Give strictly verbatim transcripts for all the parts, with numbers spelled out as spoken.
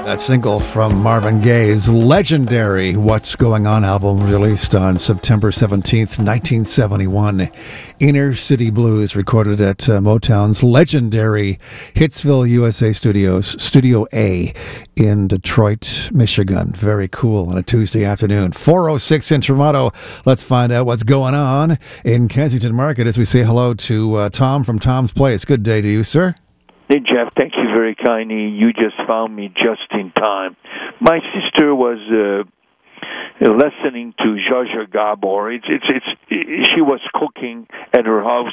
That single from Marvin Gaye's legendary What's Going On album, released on September seventeenth, nineteen seventy-one. Inner City Blues, recorded at uh, Motown's legendary Hitsville, U S A studios, Studio A in Detroit, Michigan. Very cool on a Tuesday afternoon. four oh six in Toronto. Let's find out what's going on in Kensington Market as we say hello to uh, Tom from Tom's Place. Good day to you, sir. Hey, Jeff, thank you very kindly. You just found me just in time. My sister was uh, listening to Zsa Zsa Gabor. It's, it's, it's, she was cooking at her house,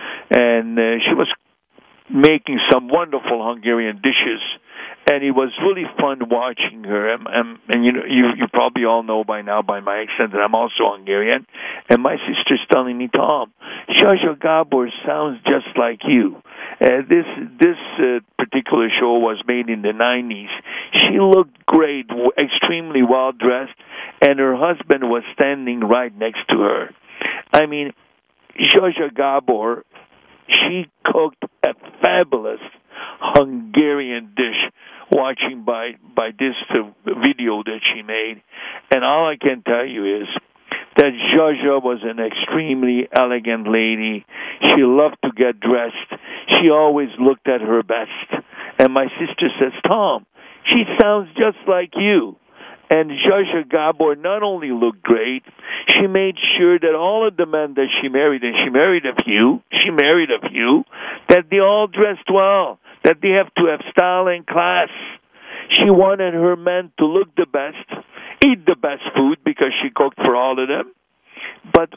and uh, she was making some wonderful Hungarian dishes. And it was really fun watching her. And, and, and you know, you, you probably all know by now by my accent that I'm also Hungarian. And my sister's telling me, Tom, Zsa Zsa Gabor sounds just like you. Uh, this this uh, particular show was made in the nineties. She looked great, w- extremely well dressed, and her husband was standing right next to her. I mean, Zsa Zsa Gabor, she cooked a fabulous Hungarian dish, watching by by this uh, video that she made. And all I can tell you is that Zsa Zsa was an extremely elegant lady. She loved to get dressed. She always looked at her best. And my sister says, Tom, she sounds just like you. And Zsa Zsa Gabor not only looked great, she made sure that all of the men that she married, and she married a few, she married a few, that they all dressed well, that they have to have style and class. She wanted her men to look the best, eat the best food because she cooked for all of them, but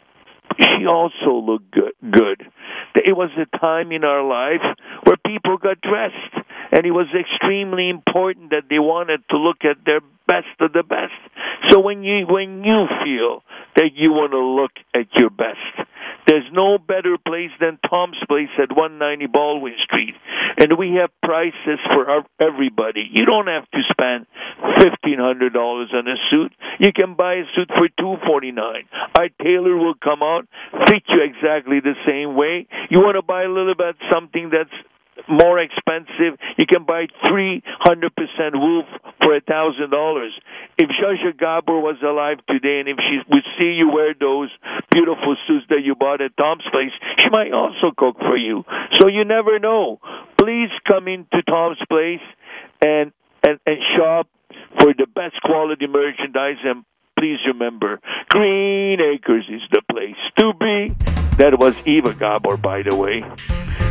she also looked good. good. It was a time in our life where people got dressed, and it was extremely important that they wanted to look at their best of the best. So when you when you feel that you want to look at your best, there's no better place than Tom's Place at one ninety Baldwin Street. And we have prices for our, everybody. You don't have to spend fifteen hundred dollars on a suit. You can buy a suit for two hundred forty-nine dollars. Our tailor will come out, fit you exactly the same way. You want to buy a little bit something that's more expensive, you can buy three hundred percent wool for one thousand dollars. If Zsa Zsa Gabor was alive today and if she would see you wear those beautiful suits that you bought at Tom's Place, she might also cook for you. So you never know. Please come into Tom's Place and, and, and shop for the best quality merchandise. And please remember, Green Acres is the place to be. That was Eva Gabor, by the way.